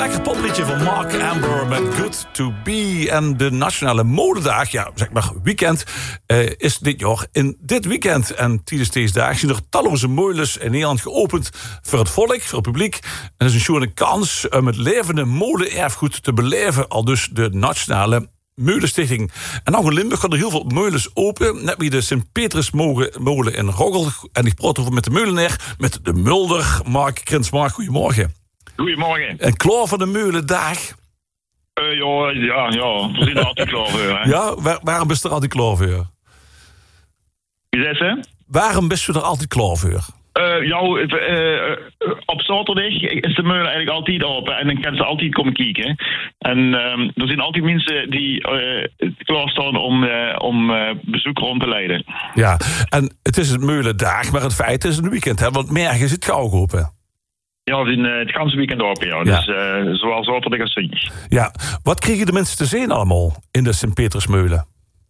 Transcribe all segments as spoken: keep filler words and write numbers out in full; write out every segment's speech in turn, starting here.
Lekker popliedje van Mark Amber met Good To Be. En de Nationale Molendag, ja, zeg maar weekend, uh, is dit jaar in dit weekend. En tijdens deze dag zijn er talloze molens in Nederland geopend voor het volk, voor het publiek. En dat is een schone kans om het levende molenerfgoed te beleven, al dus de Nationale Meulenstichting. En nou in Limburg gaan er heel veel molens open. Net wie de Sint-Petersmolen in Roggel. En ik praat over met de meulenaar, met de Mulder, Mark Krinsmark. Goedemorgen. Goedemorgen. En klaar voor de Meulendag? Uh, ja, ja, ja, we zijn er altijd klaar voor. Hè? Ja, waar, waarom bist je er altijd klaar voor? Wie zegt ze? Waarom bist je er altijd klaar voor? Uh, jou, uh, op zaterdag is de meulen eigenlijk altijd open en dan kan ze altijd komen kijken. En um, er zijn altijd mensen die uh, klaarstaan om, uh, om uh, bezoek rond te leiden. Ja, en het is een Meulendag, maar in feite is het een weekend, hè? Want morgen is het gauw open. Ja, we zijn uh, het ganse weekend open, ja. Dus ja. Uh, zowel zaterdag als zondag. Ja, wat kregen de mensen te zien allemaal in de Sint-Petersmeulen?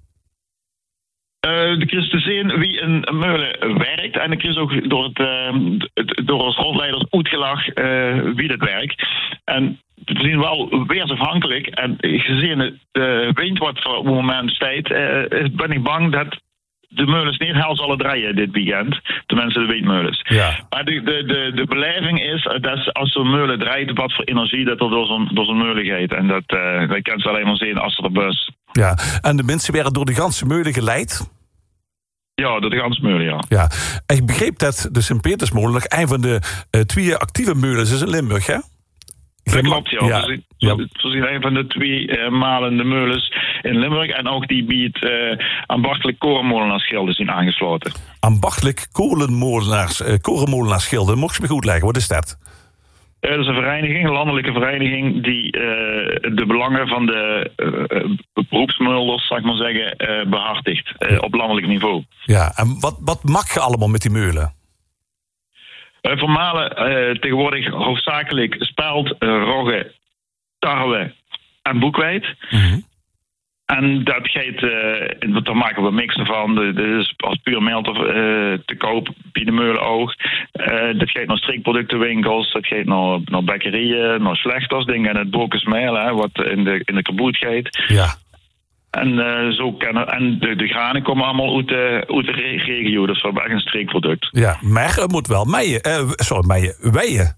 Uh, de krijg te zien wie een meulen werkt. En de krijg ook door, het, uh, het, door ons rondleiders uitgelag uh, wie dat werkt. En we zijn wel weersafhankelijk. En gezien de, de wind wat voor het moment staat, uh, ben ik bang dat de meulens niet heel zullen draaien dit weekend. Tenminste de windmeulens. Ja. Maar de, de, de, de beleving is dat als zo'n meulen draait, wat voor energie dat er door zo'n, door zo'n meulen gaat. En dat, uh, dat kan ze alleen maar zien als er de bus. Ja, en de mensen werden door de ganse meulen geleid? Ja, door de ganse meulen, ja. Ja. En ik begreep dat de Sint-Petersmolen nog een van de uh, twee actieve meulens is in Limburg, hè? Dat klopt, ja. ja. We ja. zijn een van de twee uh, malende meulens in Limburg. En ook die biedt uh, ambachtelijk korenmolenaarsgilden zijn aangesloten. Ambachtelijk korenmolenaars, uh, korenmolenaarsgilden. Mocht je me goed leggen, wat is dat? Uh, dat is een vereniging, een landelijke vereniging, die uh, de belangen van de uh, beroepsmeulers, zal ik maar zeggen, uh, behartigt. Uh, op landelijk niveau. Ja, en wat, wat mag je allemaal met die meulen? Uh, voor malen uh, tegenwoordig hoofdzakelijk spelt, uh, rogge, tarwe en boekweit. Mm-hmm. En dat gaat, uh, daar maken we mixen van. Dat is als puur meel te, uh, te koop bij de meulenoog. Uh, dat gaat naar streekproductenwinkels, dat gaat naar, naar bakkerieën, naar slechters, dingen en het bokensmeel, hè, wat in de, in de kaboet gaat. Ja. En, uh, zo kan, en de, de granen komen allemaal uit de, uit de regio, dus we hebben echt een streekproduct. Ja, maar het moet wel meien. Uh, sorry, meien, weien.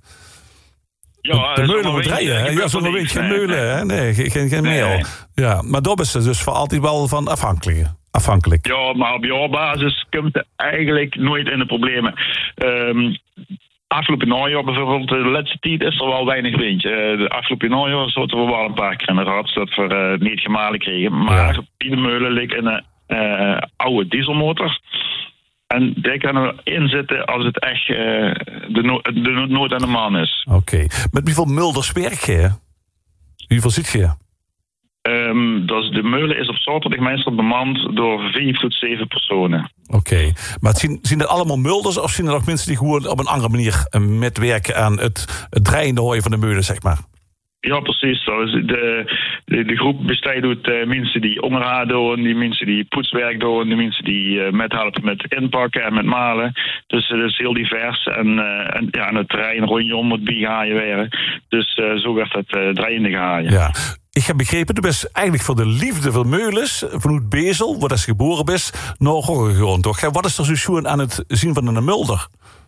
Ja, de meulen moet rijden, hè? Ja, zonder wind geen meulen, hè? Nee, geen, geen meel. Nee. Ja, maar daar is ze dus voor altijd wel van afhankelijk. afhankelijk. Ja, maar op jaarbasis komt het eigenlijk nooit in de problemen. Um, afgelopen najaar bijvoorbeeld, de laatste tijd is er wel weinig wind. Uh, de afgelopen najaar zaten we wel een paar keer in de rad dat we uh, niet gemalen kregen. Maar ja. Die meulen ligt in een uh, oude dieselmotor. En daar kunnen we inzetten als het echt uh, de, no- de nood aan de man is. Oké. Okay. Met hoeveel mulders werk je? Hoeveel zit je? Um, dus de meulen is op zaterdag meestal bemand door vier tot zeven personen. Oké. Okay. Maar zien, zien er allemaal mulders of zien er ook mensen die gewoon op een andere manier metwerken aan het, het draaiende hooi van de meulen, zeg maar? Ja, precies. De, de, de groep bestaat uit uh, mensen die onderhoud doen, die mensen die poetswerk doen, die mensen die uh, met helpen met inpakken en met malen. Dus het uh, is heel divers. En, uh, en ja, en het terrein rondom moet bijgaaien werden. Dus uh, zo werd het uh, draaiende gehaaien. Ja. Ik heb begrepen, dat is eigenlijk voor de liefde van meulens, vanuit Bezel, waar ze geboren is, naar Rogge gewoon, toch? Wat is er zo schoon aan het zien van een mulder?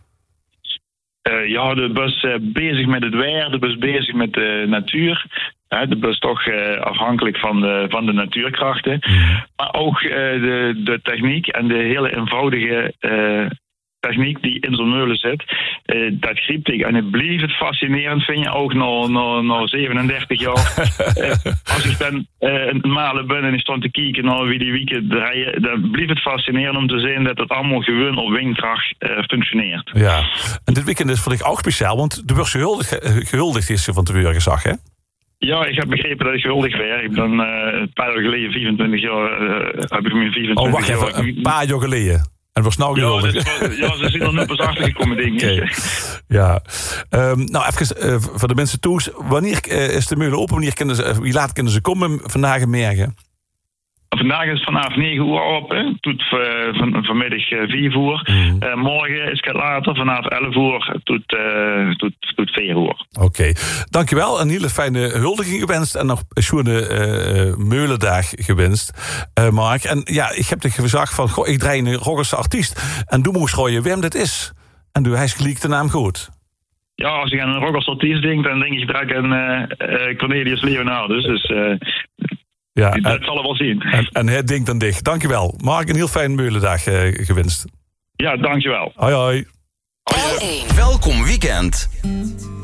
Uh, ja, de bus uh, bezig met het weer, de bus bezig met de natuur. Uh, de bus toch uh, afhankelijk van de, van de natuurkrachten. Mm. Maar ook uh, de, de techniek en de hele eenvoudige uh, techniek die in zo'n meulen zit. Uh, dat griep ik. En het blijft het fascinerend, vind je ook na, na, na zevenendertig jaar. uh, als ik dan uh, een malen ben en ik stond te kijken naar wie die weken draaien, dan blijft het fascinerend om te zien dat het allemaal gewoon op windkracht uh, functioneert. Ja, en dit weekend is voor dich ook speciaal, want de wordt gehuldigd, gehuldigd is van tevoren gezag, hè? Ja, ik heb begrepen dat ik gehuldigd werd. Ik ben uh, een paar jaar geleden, vierentwintig jaar, uh, heb ik mijn vierentwintig Oh, wacht even, jaar, een paar jaar geleden. En was nou ja, ja, ze zijn er nu pas achtergekomen, denk ik. Okay. Ja. Um, nou, even uh, voor de mensen toe. Wanneer uh, is de meulen open? Wanneer kunnen ze, wie laat kunnen ze komen vandaag en morgen? vandaag is het vanaf negen uur open, tot uh, van, vanmiddag uh, vier uur. Mm. Uh, morgen is het later, vanaf elf uur tot, uh, tot, tot vier uur. Oké, okay. Dankjewel. Een hele fijne huldiging gewenst en nog een schone uh, meulendag gewenst, uh, Mark. En ja, ik heb tegen gezegd van, goh, ik draai een Roggerse artiest en doe moest gooien wem dat is. En doe hij gelijk de naam goed. Ja, als je aan een Roggerse artiest denkt, dan denk je direct aan uh, uh, Cornelius Leonardus. Dus uh, ja, dat en, zal er wel zien. En, en het denkt dan dicht. Dankjewel. Mark, een heel fijne meulendag uh, gewenst. Ja, dankjewel. Hoi, hoi. L één. Welkom weekend.